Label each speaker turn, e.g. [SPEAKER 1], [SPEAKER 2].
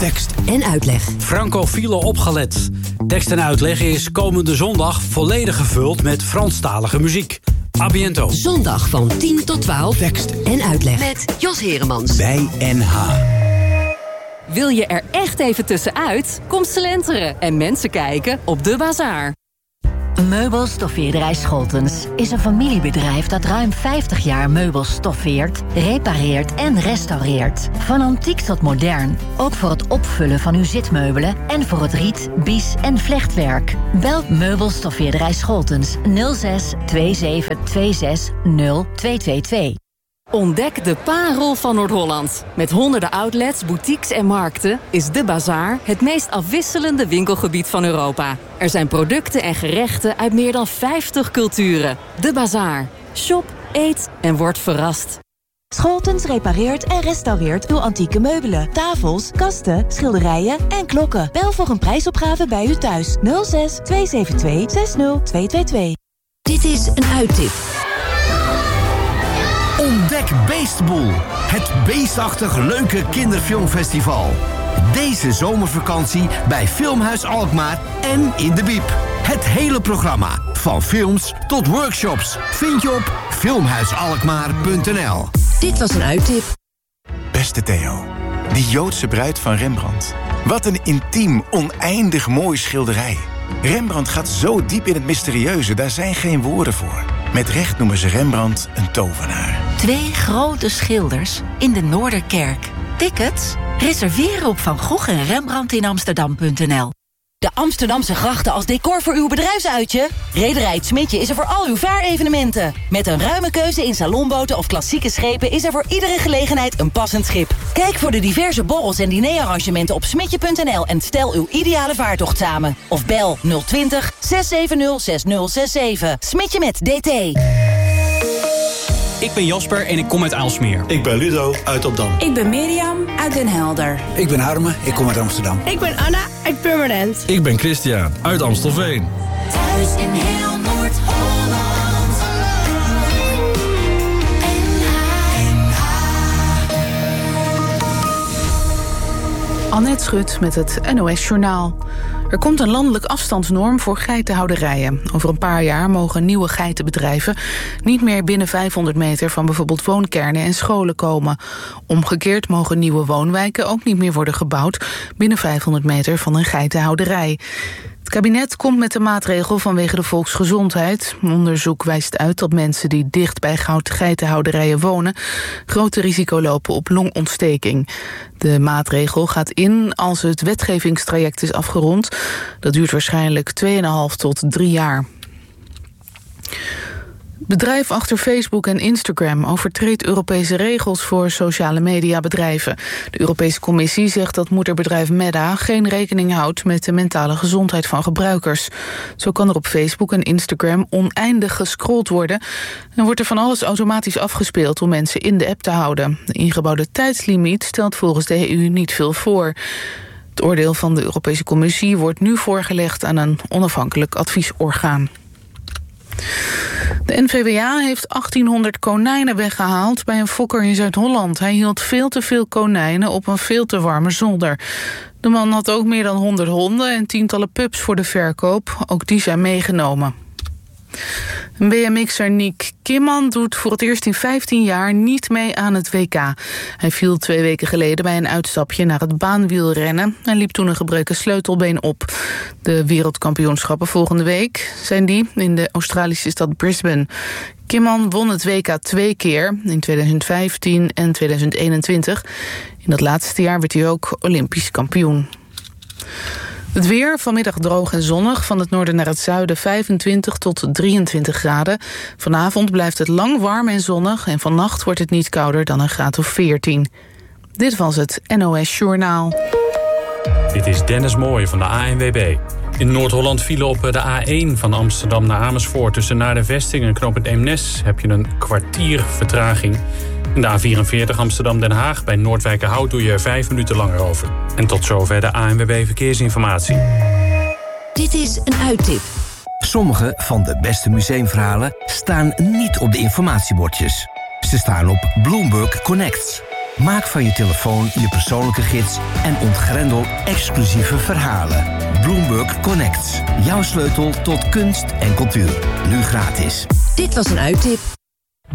[SPEAKER 1] Tekst en uitleg.
[SPEAKER 2] Francofiele opgelet. Tekst en uitleg is komende zondag volledig gevuld met Franstalige muziek. A biento.
[SPEAKER 1] Zondag van 10 tot 12. Tekst en uitleg. Met Jos Heremans.
[SPEAKER 3] Bij NH.
[SPEAKER 4] Wil je er echt even tussenuit? Kom slenteren en mensen kijken op De Bazaar.
[SPEAKER 5] Meubelstoffeerderij Scholtens is een familiebedrijf dat ruim 50 jaar meubels stoffeert, repareert en restaureert. Van antiek tot modern. Ook voor het opvullen van uw zitmeubelen en voor het riet, bies en vlechtwerk. Bel Meubelstoffeerderij Scholtens 06 27 26 0222.
[SPEAKER 4] Ontdek de parel van Noord-Holland. Met honderden outlets, boutiques en markten is De Bazaar het meest afwisselende winkelgebied van Europa. Er zijn producten en gerechten uit meer dan 50 culturen. De Bazaar. Shop, eet en word verrast.
[SPEAKER 6] Scholtens repareert en restaureert uw antieke meubelen, tafels, kasten, schilderijen en klokken. Bel voor een prijsopgave bij u thuis. 06 272 60222.
[SPEAKER 1] Dit is een uittip.
[SPEAKER 3] Ontdek Beestboel, het beestachtig leuke kinderfilmfestival. Deze zomervakantie bij Filmhuis Alkmaar en in de Biep. Het hele programma, van films tot workshops, vind je op filmhuisalkmaar.nl.
[SPEAKER 1] Dit was een uittip.
[SPEAKER 7] Beste Theo, die Joodse bruid van Rembrandt. Wat een intiem, oneindig mooi schilderij. Rembrandt gaat zo diep in het mysterieuze, daar zijn geen woorden voor. Met recht noemen ze Rembrandt een tovenaar.
[SPEAKER 5] 2 grote schilders in de Noorderkerk. Tickets? Reserveren op Van Gogh en Rembrandt in Amsterdam.nl.
[SPEAKER 8] De Amsterdamse grachten als decor voor uw bedrijfsuitje? Rederij Het Smitje is er voor al uw vaarevenementen. Met een ruime keuze in salonboten of klassieke schepen is er voor iedere gelegenheid een passend schip. Kijk voor de diverse borrels en dinerarrangementen op smidje.nl en stel uw ideale vaartocht samen. Of bel 020 670 6067. Smitje met DT.
[SPEAKER 9] Ik ben Jasper en ik kom uit Aalsmeer.
[SPEAKER 10] Ik ben Ludo uit Opdam.
[SPEAKER 11] Ik ben Mirjam uit Den Helder.
[SPEAKER 12] Ik ben Harme, ik kom uit Amsterdam.
[SPEAKER 13] Ik ben Anna uit Purmerend.
[SPEAKER 14] Ik ben Christian uit Amstelveen.
[SPEAKER 15] Thuis in heel Noord-Holland.
[SPEAKER 16] Annette Schut met het NOS Journaal. Er komt een landelijk afstandsnorm voor geitenhouderijen. Over een paar jaar mogen nieuwe geitenbedrijven niet meer binnen 500 meter van bijvoorbeeld woonkernen en scholen komen. Omgekeerd mogen nieuwe woonwijken ook niet meer worden gebouwd binnen 500 meter van een geitenhouderij. Het kabinet komt met de maatregel vanwege de volksgezondheid. Onderzoek wijst uit dat mensen die dicht bij geitenhouderijen wonen grote risico lopen op longontsteking. De maatregel gaat in als het wetgevingstraject is afgerond. Dat duurt waarschijnlijk 2,5 tot 3 jaar. Het bedrijf achter Facebook en Instagram overtreedt Europese regels voor sociale mediabedrijven. De Europese Commissie zegt dat moederbedrijf Meta geen rekening houdt met de mentale gezondheid van gebruikers. Zo kan er op Facebook en Instagram oneindig gescrolld worden en wordt er van alles automatisch afgespeeld om mensen in de app te houden. De ingebouwde tijdslimiet stelt volgens de EU niet veel voor. Het oordeel van de Europese Commissie wordt nu voorgelegd aan een onafhankelijk adviesorgaan. De NVWA heeft 1800 konijnen weggehaald bij een fokker in Zuid-Holland. Hij hield veel te veel konijnen op een veel te warme zolder. De man had ook meer dan 100 honden en tientallen pups voor de verkoop. Ook die zijn meegenomen. BMX'er Nick Kimman doet voor het eerst in 15 jaar niet mee aan het WK. Hij viel 2 weken geleden bij een uitstapje naar het baanwielrennen en liep toen een gebroken sleutelbeen op. De wereldkampioenschappen volgende week zijn die in de Australische stad Brisbane. Kimman won het WK 2 keer, in 2015 en 2021. In dat laatste jaar werd hij ook Olympisch kampioen. Het weer, vanmiddag droog en zonnig, van het noorden naar het zuiden 25 tot 23 graden. Vanavond blijft het lang warm en zonnig en vannacht wordt het niet kouder dan een graad of 14. Dit was het NOS Journaal.
[SPEAKER 17] Dit is Dennis Mooij van de ANWB. In Noord-Holland vielen op de A1 van Amsterdam naar Amersfoort tussen Naar de Vesting en knooppunt Eemnes heb je een kwartier vertraging. In de A44 Amsterdam-Den Haag bij Noordwijkerhout doe je 5 minuten langer over. En tot zover de ANWB Verkeersinformatie.
[SPEAKER 1] Dit is een uittip.
[SPEAKER 3] Sommige van de beste museumverhalen staan niet op de informatiebordjes. Ze staan op Bloomberg Connects. Maak van je telefoon je persoonlijke gids en ontgrendel exclusieve verhalen. Bloomberg Connects. Jouw sleutel tot kunst en cultuur. Nu gratis.
[SPEAKER 1] Dit was een uittip.